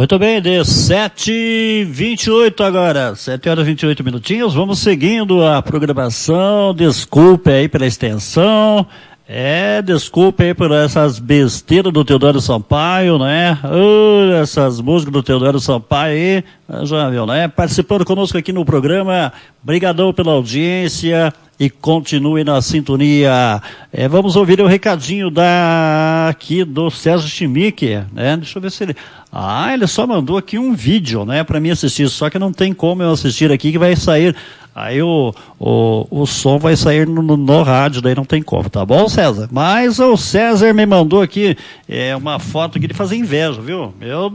Muito bem, de 7h28 agora, 7 horas e 28 minutinhos, vamos seguindo a programação, desculpe aí pela extensão, desculpe aí por essas besteiras do Teodoro Sampaio, né? Essas músicas do Teodoro Sampaio aí, já viu, né? Participando conosco aqui no programa, brigadão pela audiência e continue na sintonia. Vamos ouvir o recadinho aqui do César Schmick, né? Deixa eu ver se ele... ele só mandou aqui um vídeo, né, para mim assistir, só que não tem como eu assistir aqui, que vai sair, aí o som vai sair no rádio, daí não tem como, tá bom, César? Mas o César me mandou aqui uma foto aqui de fazer inveja, viu?